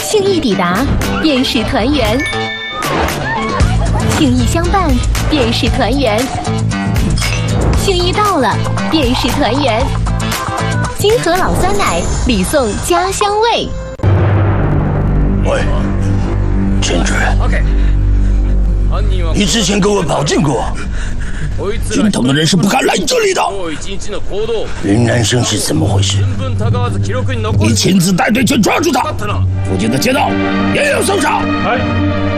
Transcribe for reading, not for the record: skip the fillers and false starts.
幸一抵达，便是团圆；幸一相伴，便是团圆；幸一到了，便是团圆。金河老酸奶，礼送家乡味。 喂，千纸，你之前跟我保证过，军统的人是不敢来这里的。云南生是怎么回事？你亲自带队去抓住他，附近的街道也要搜查。